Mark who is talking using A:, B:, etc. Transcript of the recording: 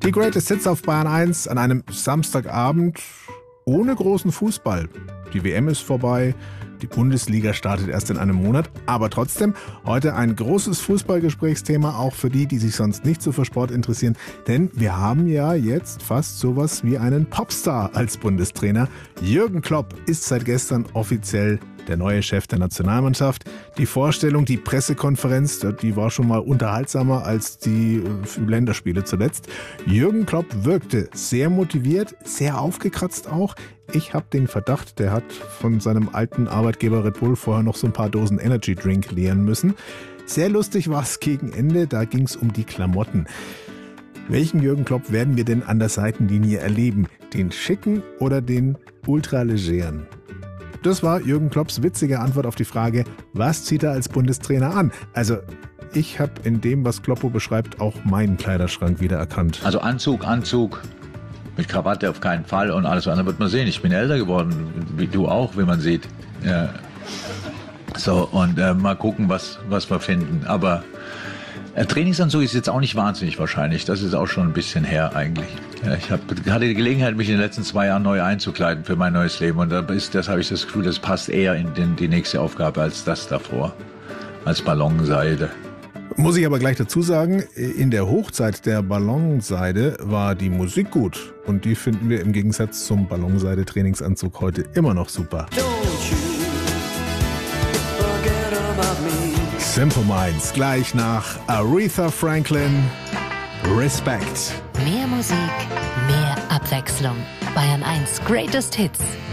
A: Die Greatest Hits auf Bayern 1 an einem Samstagabend ohne großen Fußball. Die WM ist vorbei, die Bundesliga startet erst in einem Monat, aber trotzdem heute ein großes Fußballgesprächsthema, auch für die, die sich sonst nicht so für Sport interessieren, denn wir haben ja jetzt fast sowas wie einen Popstar als Bundestrainer. Jürgen Klopp ist seit gestern offiziell der neue Chef der Nationalmannschaft. Die Vorstellung, die Pressekonferenz, die war schon mal unterhaltsamer als die Länderspiele zuletzt. Jürgen Klopp wirkte sehr motiviert, sehr aufgekratzt auch. Ich habe den Verdacht, der hat von seinem alten Arbeitgeber Red Bull vorher noch so ein paar Dosen Energy Drink leeren müssen. Sehr lustig war es gegen Ende, da ging es um die Klamotten. Welchen Jürgen Klopp werden wir denn an der Seitenlinie erleben? Den schicken oder den ultralegeren? Das war Jürgen Klopps witzige Antwort auf die Frage, was zieht er als Bundestrainer an? Also ich habe in dem, was Kloppo beschreibt, auch meinen Kleiderschrank wieder erkannt.
B: Also Anzug, mit Krawatte auf keinen Fall und alles andere wird man sehen. Ich bin älter geworden, wie du auch, wie man sieht. Ja. So, und mal gucken, was wir finden. Aber Trainingsanzug ist jetzt auch nicht wahnsinnig wahrscheinlich. Das ist auch schon ein bisschen her eigentlich. Ja, ich hatte die Gelegenheit, mich in den letzten 2 Jahren neu einzukleiden für mein neues Leben. Und das habe ich das Gefühl, das passt eher in die nächste Aufgabe als das davor. Als Ballonseide.
A: Muss ich aber gleich dazu sagen, in der Hochzeit der Ballonseide war die Musik gut. Und die finden wir im Gegensatz zum Ballonseide-Trainingsanzug heute immer noch super. Simple Minds, gleich nach Aretha Franklin, Respect.
C: Mehr Musik, mehr Abwechslung. Bayern 1 Greatest Hits.